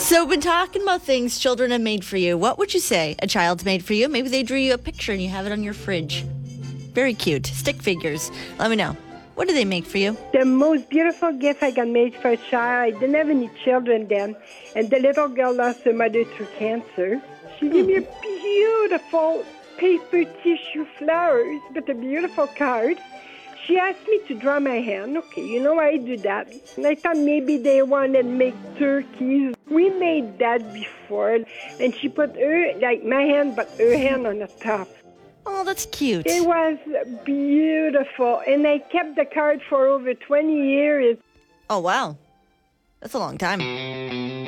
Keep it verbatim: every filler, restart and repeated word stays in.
So, we're talking about things children have made for you. What would you say a child's made for you? Maybe they drew you a picture and you have it on your fridge. Very cute. Stick figures. Let me know. What do they make for you? The most beautiful gift I got made for a child. I didn't have any children then. And the little girl lost her mother through cancer. She gave me a beautiful paper tissue flowers, but a beautiful card. She asked me to draw my hand. Okay, you know I do that. And I thought maybe they wanted to make turkeys. We made that before. And she put her, like my hand, but her hand on the top. Oh, that's cute. It was beautiful. And I kept the card for over twenty years. Oh, wow. That's a long time.